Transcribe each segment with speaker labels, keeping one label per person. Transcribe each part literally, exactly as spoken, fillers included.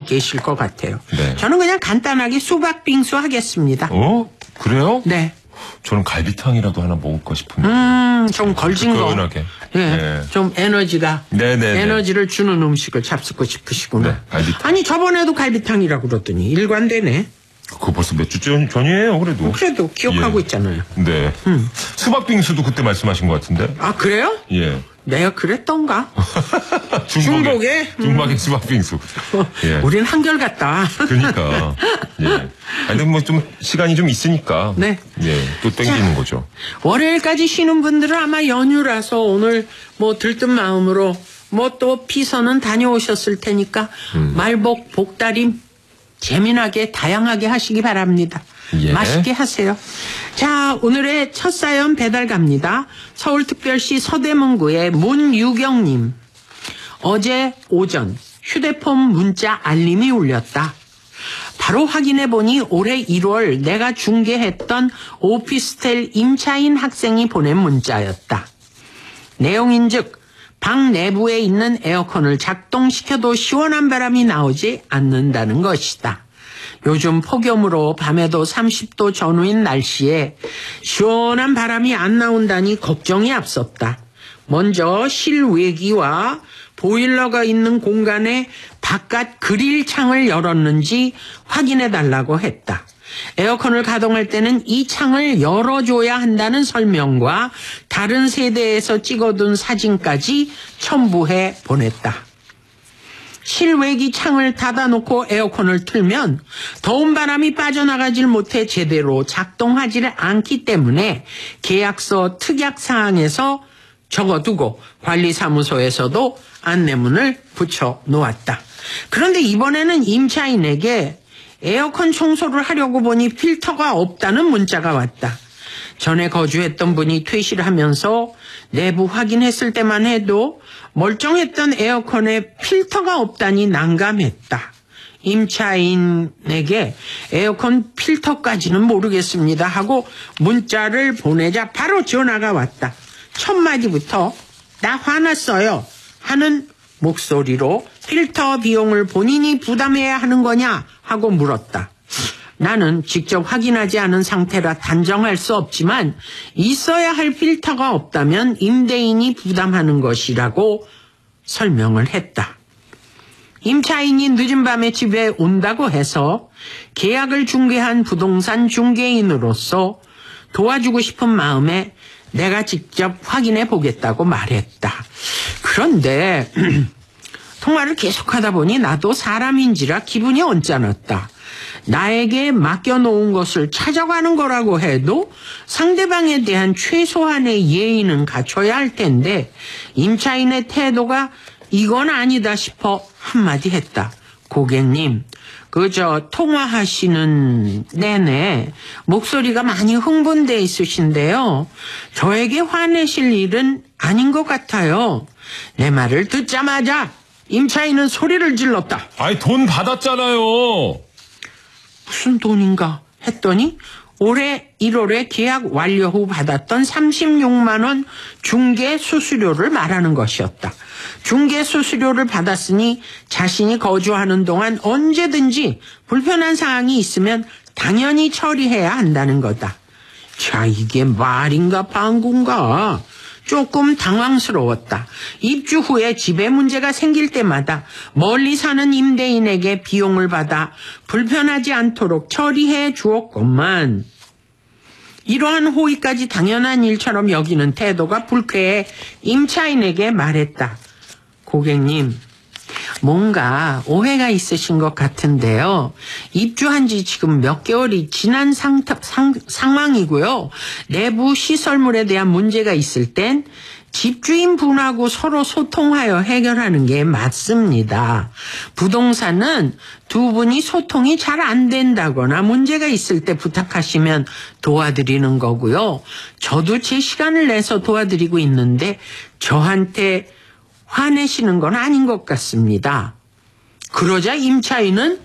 Speaker 1: 계실 것 같아요.
Speaker 2: 네.
Speaker 1: 저는 그냥 간단하게 수박 빙수 하겠습니다.
Speaker 2: 어? 그래요?
Speaker 1: 네.
Speaker 2: 저는 갈비탕이라도 하나 먹을까 싶은데.
Speaker 1: 음, 좀 걸진 거.
Speaker 2: 뜨끈하게.
Speaker 1: 예.
Speaker 2: 네.
Speaker 1: 좀 에너지가.
Speaker 2: 네네.
Speaker 1: 에너지를 주는 음식을 잡수고 싶으시구나.
Speaker 2: 네, 갈비탕.
Speaker 1: 아니, 저번에도 갈비탕이라고 그러더니 일관되네.
Speaker 2: 그거 벌써 몇 주 전, 전이에요, 그래도.
Speaker 1: 그래도 기억하고
Speaker 2: 예.
Speaker 1: 있잖아요.
Speaker 2: 네. 음. 수박빙수도 그때 말씀하신 것 같은데.
Speaker 1: 아, 그래요?
Speaker 2: 예.
Speaker 1: 내가 그랬던가?
Speaker 2: 중복에.
Speaker 1: 중복에?
Speaker 2: 중복에 수박빙수. 예.
Speaker 1: 우린 한결같다.
Speaker 2: 그러니까. 예. 아니, 근데 뭐 좀 시간이 좀 있으니까.
Speaker 1: 네.
Speaker 2: 예. 또 땡기는
Speaker 1: 자,
Speaker 2: 거죠.
Speaker 1: 월요일까지 쉬는 분들은 아마 연휴라서 오늘 뭐 들뜬 마음으로 뭐 또 피서는 다녀오셨을 테니까 음. 말복, 복다림 재미나게 다양하게 하시기 바랍니다.
Speaker 2: 예.
Speaker 1: 맛있게 하세요. 자, 오늘의 첫 사연 배달 갑니다. 서울특별시 서대문구의 문유경님. 어제 오전 휴대폰 문자 알림이 울렸다. 바로 확인해보니 올해 일월 내가 중개했던 오피스텔 임차인 학생이 보낸 문자였다. 내용인즉 방 내부에 있는 에어컨을 작동시켜도 시원한 바람이 나오지 않는다는 것이다. 요즘 폭염으로 밤에도 삼십 도 전후인 날씨에 시원한 바람이 안 나온다니 걱정이 앞섰다. 먼저 실외기와 보일러가 있는 공간에 바깥 그릴 창을 열었는지 확인해달라고 했다. 에어컨을 가동할 때는 이 창을 열어줘야 한다는 설명과 다른 세대에서 찍어둔 사진까지 첨부해 보냈다. 실외기 창을 닫아놓고 에어컨을 틀면 더운 바람이 빠져나가질 못해 제대로 작동하지 않기 때문에 계약서 특약사항에서 적어두고 관리사무소에서도 안내문을 붙여 놓았다. 그런데 이번에는 임차인에게 에어컨 청소를 하려고 보니 필터가 없다는 문자가 왔다. 전에 거주했던 분이 퇴실을 하면서 내부 확인했을 때만 해도 멀쩡했던 에어컨에 필터가 없다니 난감했다. 임차인에게 에어컨 필터까지는 모르겠습니다 하고 문자를 보내자 바로 전화가 왔다. 첫 마디부터 나 화났어요 하는 목소리로 필터 비용을 본인이 부담해야 하는 거냐 하고 물었다. 나는 직접 확인하지 않은 상태라 단정할 수 없지만 있어야 할 필터가 없다면 임대인이 부담하는 것이라고 설명을 했다. 임차인이 늦은 밤에 집에 온다고 해서 계약을 중개한 부동산 중개인으로서 도와주고 싶은 마음에 내가 직접 확인해 보겠다고 말했다. 그런데 통화를 계속하다 보니 나도 사람인지라 기분이 언짢았다. 나에게 맡겨놓은 것을 찾아가는 거라고 해도 상대방에 대한 최소한의 예의는 갖춰야 할 텐데 임차인의 태도가 이건 아니다 싶어 한마디 했다. 고객님, 그저 통화하시는 내내 목소리가 많이 흥분돼 있으신데요. 저에게 화내실 일은 아닌 것 같아요. 내 말을 듣자마자 임차인은 소리를 질렀다.
Speaker 2: 아이, 돈 받았잖아요.
Speaker 1: 무슨 돈인가 했더니 올해 일월에 계약 완료 후 받았던 삼십육만 원 중개 수수료를 말하는 것이었다. 중개 수수료를 받았으니 자신이 거주하는 동안 언제든지 불편한 사항이 있으면 당연히 처리해야 한다는 거다. 자, 이게 말인가 방구인가? 조금 당황스러웠다. 입주 후에 집에 문제가 생길 때마다 멀리 사는 임대인에게 비용을 받아 불편하지 않도록 처리해 주었건만 이러한 호의까지 당연한 일처럼 여기는 태도가 불쾌해 임차인에게 말했다. 고객님, 뭔가 오해가 있으신 것 같은데요. 입주한 지 지금 몇 개월이 지난 상, 상, 상황이고요. 내부 시설물에 대한 문제가 있을 땐 집주인분하고 서로 소통하여 해결하는 게 맞습니다. 부동산은 두 분이 소통이 잘 안 된다거나 문제가 있을 때 부탁하시면 도와드리는 거고요. 저도 제 시간을 내서 도와드리고 있는데 저한테 화내시는 건 아닌 것 같습니다. 그러자 임차인은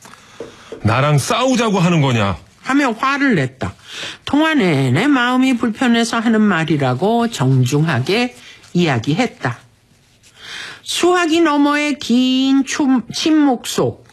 Speaker 2: 나랑 싸우자고 하는 거냐?
Speaker 1: 하며 화를 냈다. 통화 내내 마음이 불편해서 하는 말이라고 정중하게 이야기했다. 수화기 너머의 긴 침묵 속